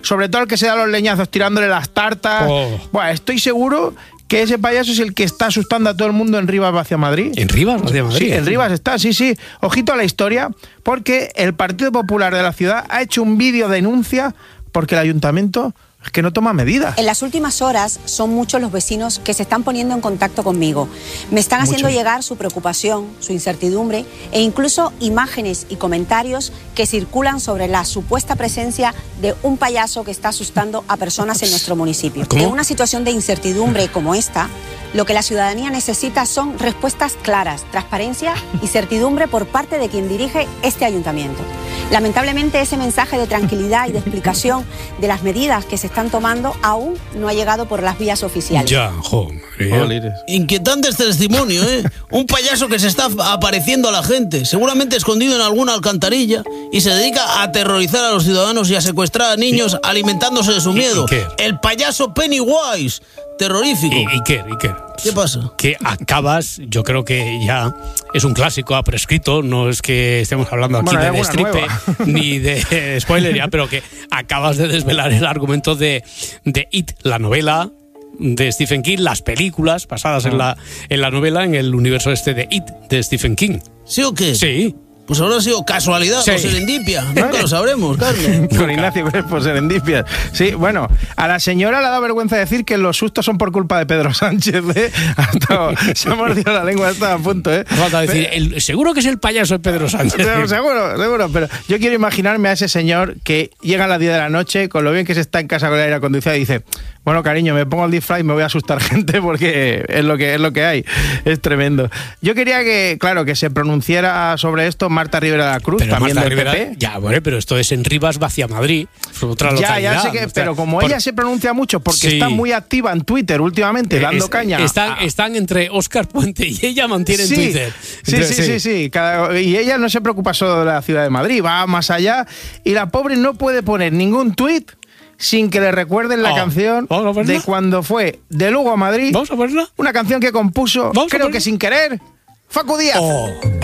sobre todo el que se da los leñazos tirándole las tartas. Bueno, estoy seguro que ese payaso es el que está asustando a todo el mundo en Rivas hacia Madrid. ¿En Rivas hacia Madrid? Sí, en Rivas está, sí. Ojito a la historia, porque el Partido Popular de la ciudad ha hecho un vídeo denuncia porque el ayuntamiento es que no toma medidas. En las últimas horas son muchos los vecinos que se están poniendo en contacto conmigo. Me están haciendo llegar su preocupación, su incertidumbre e incluso imágenes y comentarios que circulan sobre la supuesta presencia de un payaso que está asustando a personas en nuestro municipio. ¿Cómo? En una situación de incertidumbre como esta, lo que la ciudadanía necesita son respuestas claras, transparencia y certidumbre por parte de quien dirige este ayuntamiento. Lamentablemente, ese mensaje de tranquilidad y de explicación de las medidas que se están tomando aún no ha llegado por las vías oficiales. Ya, Inquietantes testimonios, ¿eh? Un payaso que se está apareciendo a la gente, seguramente escondido en alguna alcantarilla, y se dedica a aterrorizar a los ciudadanos y a secuestrar a niños alimentándose de su miedo. El payaso Pennywise, terrorífico. Iker. ¿Qué pasa? Que acabas, yo creo que ya es un clásico, ha prescrito, no es que estemos hablando aquí de destripe ni de spoiler ya, pero que acabas de desvelar el argumento de It, la novela de Stephen King, las películas basadas en la novela, en el universo de It de Stephen King. ¿Sí o qué? Sí. Pues habrá sido casualidad o serendipia. Nunca lo sabremos, Carlos. Con Ignacio Crespo, serendipia. Sí, bueno, a la señora le da vergüenza decir que los sustos son por culpa de Pedro Sánchez, ¿eh? Se ha mordido la lengua, está a punto, ¿eh? Falta decir, seguro que es el payaso de Pedro Sánchez. Seguro, pero yo quiero imaginarme a ese señor que llega a las 10 de la noche, con lo bien que se está en casa con el aire acondicionado, y dice: bueno, cariño, me pongo el disfraz y me voy a asustar gente porque es lo que hay. Es tremendo. Yo quería que se pronunciara sobre esto Marta Rivera de la Cruz, pero también del PP. Ya, bueno, pero esto es en Rivas hacia Madrid, otra localidad. Ya sé que, pero como ella se pronuncia mucho porque está muy activa en Twitter últimamente, dando caña. Están entre Óscar Puente y ella mantienen Twitter. Sí. Y ella no se preocupa solo de la ciudad de Madrid, va más allá, y la pobre no puede poner ningún tuit sin que le recuerden la canción de cuando fue de Lugo a Madrid. ¿Vamos a ponerla? Una canción que compuso, creo que sin querer, Facu Díaz.